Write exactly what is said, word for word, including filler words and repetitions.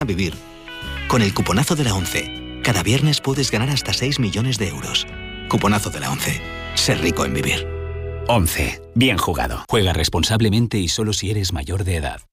A vivir. Con el cuponazo de la ONCE, cada viernes puedes ganar hasta seis millones de euros. Cuponazo de la ONCE. Ser rico en vivir. ONCE. Bien jugado. Juega responsablemente y solo si eres mayor de edad.